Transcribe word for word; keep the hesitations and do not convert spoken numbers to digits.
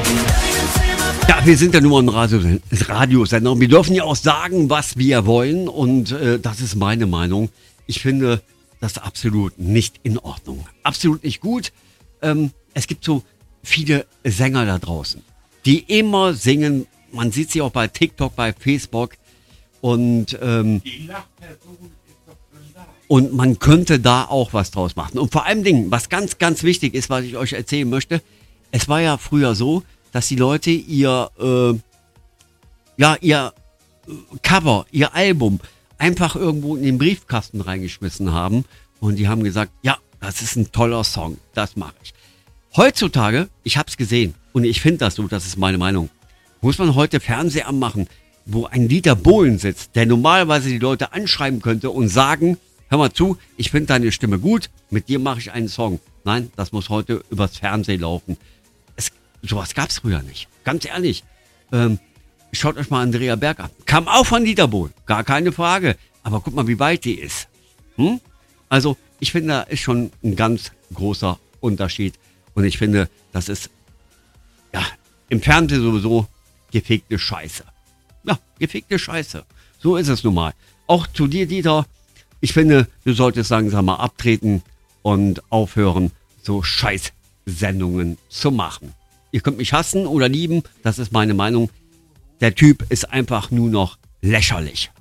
Ja, wir sind ja nur ein Radio- Radiosender und wir dürfen ja auch sagen, was wir wollen und äh, das ist meine Meinung. Ich finde das absolut nicht in Ordnung. Absolut nicht gut. Ähm, es gibt so viele Sänger da draußen, die immer singen. Man sieht sie auch bei TikTok, bei Facebook und ähm, und man könnte da auch was draus machen. Und vor allem Dingen, was ganz, ganz wichtig ist, was ich euch erzählen möchte, es war ja früher so, dass die Leute ihr, äh, ja, ihr Cover, ihr Album einfach irgendwo in den Briefkasten reingeschmissen haben und die haben gesagt, ja, das ist ein toller Song, das mache ich. Heutzutage, ich habe es gesehen und ich finde das so, das ist meine Meinung, muss man heute Fernseher anmachen, wo ein Dieter Bohlen sitzt, der normalerweise die Leute anschreiben könnte und sagen, hör mal zu, ich finde deine Stimme gut, mit dir mache ich einen Song. Nein, das muss heute übers Fernsehen laufen. Es, sowas gab es früher nicht. Ganz ehrlich. Ähm, schaut euch mal Andrea Berg an. Kam auch von Dieter Bohlen, gar keine Frage. Aber guck mal, wie weit die ist. Hm? Also, ich finde, da ist schon ein ganz großer Unterschied. Und ich finde, das ist ja im Fernsehen sowieso gefegte Scheiße. Ja, gefegte Scheiße. So ist es nun mal. Auch zu dir, Dieter. Ich finde, du solltest langsam mal abtreten und aufhören, so Scheißsendungen zu machen. Ihr könnt mich hassen oder lieben, das ist meine Meinung. Der Typ ist einfach nur noch lächerlich.